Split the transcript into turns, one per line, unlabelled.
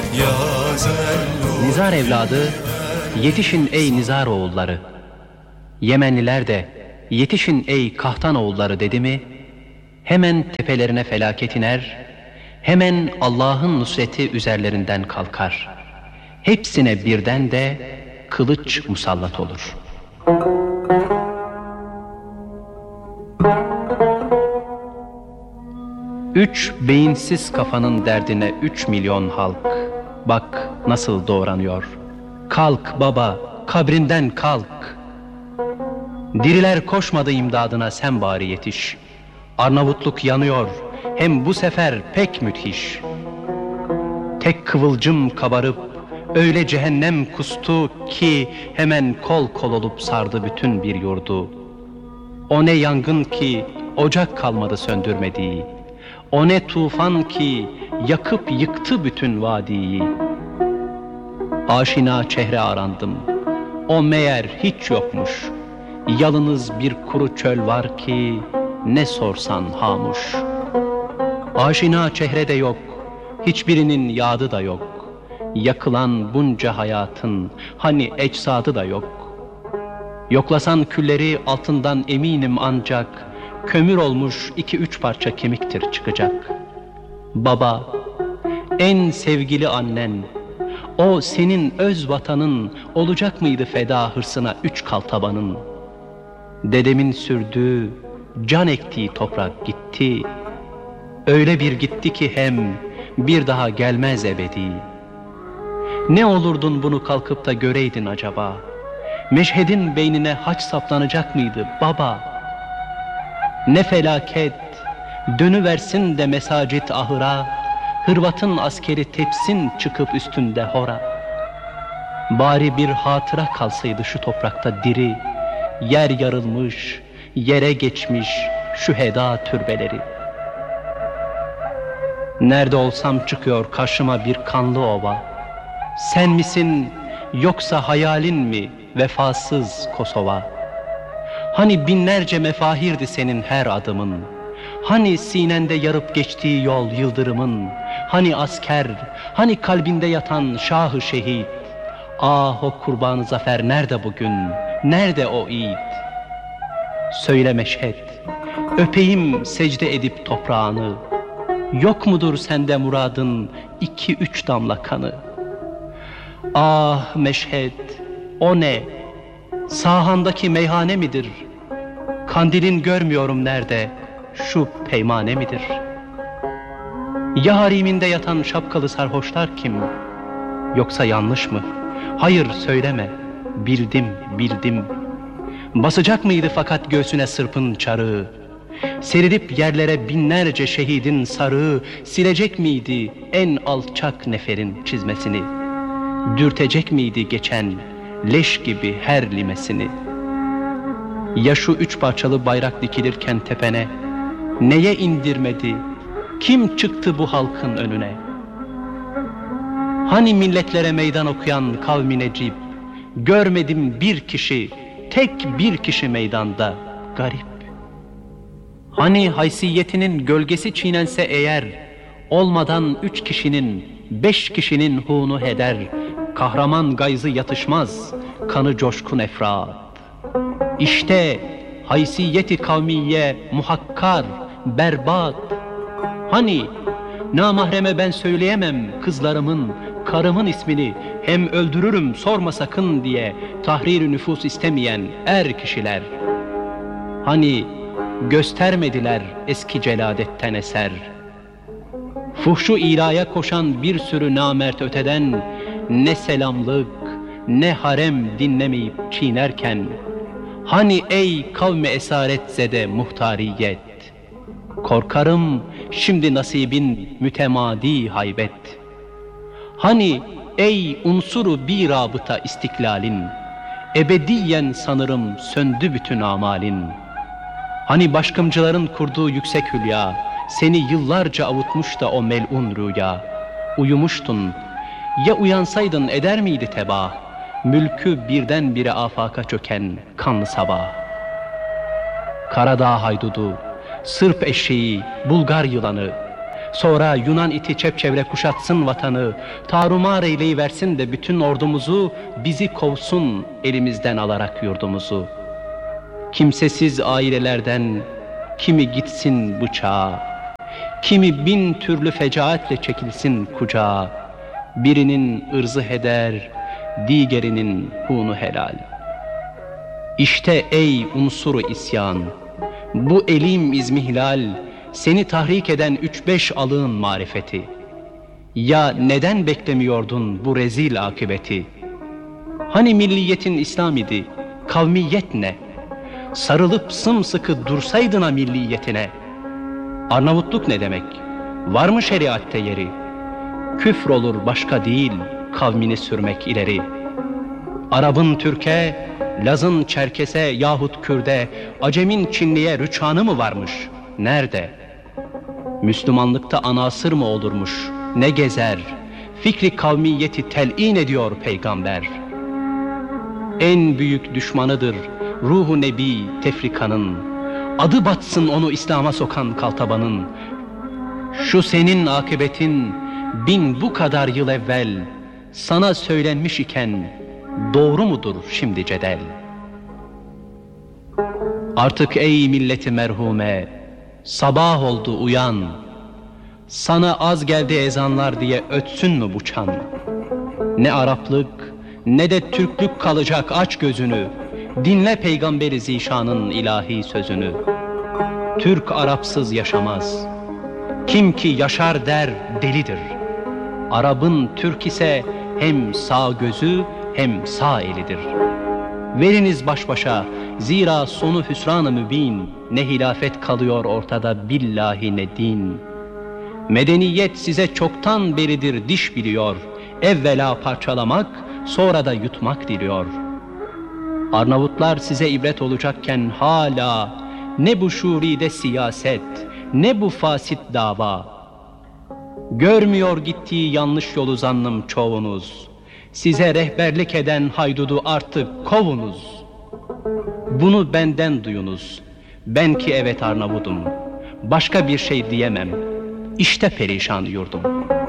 Nizar evladı, yetişin ey Nizar oğulları. Yemenliler de yetişin ey Kahtan oğulları dedi mi, hemen tepelerine felaket iner, hemen Allah'ın nusreti üzerlerinden kalkar. Hepsine birden de kılıç musallat olur. Üç beyinsiz kafanın derdine 3 milyon halk, bak nasıl doğranıyor. Kalk baba, kabrinden kalk. Diriler koşmadı imdadına, sen bari yetiş. Arnavutluk yanıyor, hem bu sefer pek müthiş. Tek kıvılcım kabarıp öyle cehennem kustu ki hemen kol kol olup sardı bütün bir yurdu. O ne yangın ki ocak kalmadı söndürmediği. O ne tufan ki yakıp yıktı bütün vadiyi. Aşina çehre arandım, o meğer hiç yokmuş. Yalnız bir kuru çöl var ki ne sorsan hamuş. Aşina çehre de yok, hiçbirinin yadı da yok. Yakılan bunca hayatın hani ecsadı da yok. Yoklasan külleri altından eminim ancak kömür olmuş 2-3 parça kemiktir çıkacak. Baba, en sevgili annen, o senin öz vatanın olacak mıydı feda hırsına 3 kal tabanın? Dedemin sürdüğü, can ektiği toprak gitti. Öyle bir gitti ki hem bir daha gelmez ebedi. Ne olurdun bunu kalkıp da göreydin acaba? Meşhedin beynine haç saplanacak mıydı baba? Ne felaket, dönüversin de mesacit ahıra, Hırvat'ın askeri tepsin çıkıp üstünde hora. Bari bir hatıra kalsaydı şu toprakta diri, yer yarılmış, yere geçmiş şüheda türbeleri. Nerede olsam çıkıyor karşıma bir kanlı ova. Sen misin yoksa hayalin mi vefasız Kosova? Hani binlerce mefahirdi senin her adımın, hani sinende yarıp geçtiği yol yıldırımın, hani asker, hani kalbinde yatan şahı şehit. Ah o kurban zafer nerede bugün, nerede o yiğit? Söyle Meşhed, öpeyim secde edip toprağını. Yok mudur sende muradın 2-3 damla kanı? Ah Meşhed, o ne? Sahandaki meyhane midir? Kandilin görmüyorum nerede, şu peymane midir? Ya hariminde yatan şapkalı sarhoşlar kim? Yoksa yanlış mı? Hayır söyleme, bildim bildim. Basacak mıydı fakat göğsüne sırpın çarığı? Serilip yerlere binlerce şehidin sarığı, silecek miydi en alçak neferin çizmesini? Dürtecek miydi geçen leş gibi her limesini? Ya şu 3 parçalı bayrak dikilirken tepene, neye indirmedi, kim çıktı bu halkın önüne? Hani milletlere meydan okuyan kavmi Necip, görmedim bir kişi, tek bir kişi meydanda, garip. Hani haysiyetinin gölgesi çiğnense eğer, olmadan 3 kişinin, 5 kişinin hunu heder, kahraman gayzı yatışmaz, kanı coşkun efrat. İşte haysiyeti kavmiye muhakkar, berbat. Hani namahreme ben söyleyemem kızlarımın, karımın ismini, hem öldürürüm sorma sakın diye tahrir-i nüfus istemeyen er kişiler. Hani göstermediler eski celadetten eser. Fuhşu ilaya koşan bir sürü namert öteden ne selamlık ne harem dinlemeyip çiğnerken, hani ey kavmi esaret zede muhtariyet, korkarım şimdi nasibin mütemadi haybet. Hani ey unsuru bir rabıta istiklalin, ebediyen sanırım söndü bütün amalin. Hani başkımcıların kurduğu yüksek hülya, seni yıllarca avutmuş da o melun rüya. Uyumuştun, ya uyansaydın eder miydi tebah, mülkü birdenbire afaka çöken kanlı sabah. Karadağ haydudu, Sırp eşeği, Bulgar yılanı, Sonra Yunan iti çepçevre kuşatsın vatanı, tarumar eyleyiversin de bütün ordumuzu, bizi kovsun elimizden alarak yurdumuzu. Kimsesiz ailelerden kimi gitsin bıçağa, kimi bin türlü fecaatle çekilsin kucağa. Birinin ırzı heder, diğerinin hunu helal. İşte ey unsuru isyan, bu elim izmihlal, seni tahrik eden 3-5 alığın marifeti. Ya neden beklemiyordun bu rezil akıbeti? Hani milliyetin İslam idi, kavmiyet ne? Sarılıp sımsıkı dursaydın ha milliyetine. Arnavutluk ne demek? Var mı şeriatte yeri? Küfür olur başka değil, kavmini sürmek ileri. Arap'ın Türk'e, Laz'ın Çerkes'e yahut Kürt'e, Acem'in Çinli'ye rüçhanı mı varmış? Nerede? Müslümanlıkta anasır mı olurmuş? Ne gezer? Fikri kavmiyeti telin ediyor peygamber. En büyük düşmanıdır ruhu nebi tefrikanın. Adı batsın onu İslam'a sokan kaltabanın. Şu senin akıbetin 1000 bu kadar yıl evvel sana söylenmiş iken doğru mudur şimdi cedel? Artık ey milleti merhume, sabah oldu uyan. Sana az geldi ezanlar diye ötsün mü bu çan? Ne Araplık ne de Türklük kalacak, aç gözünü. Dinle Peygamberi Zişan'ın ilahi sözünü. Türk Arapsız yaşamaz. Kim ki yaşar der delidir. Arap'ın Türk ise hem sağ gözü hem sağ elidir. Veriniz baş başa, zira sonu hüsran-ı mübin. Ne hilafet kalıyor ortada billahi ne din. Medeniyet size çoktan beridir diş biliyor. Evvela parçalamak, sonra da yutmak diliyor. Arnavutlar size ibret olacakken hala ne bu şuride siyaset, ne bu fasit dava. Görmüyor gittiği yanlış yolu zannım çoğunuz. Size rehberlik eden haydudu artık kovunuz. Bunu benden duyunuz. Ben ki evet Arnavutum, başka bir şey diyemem. İşte perişan yurdum.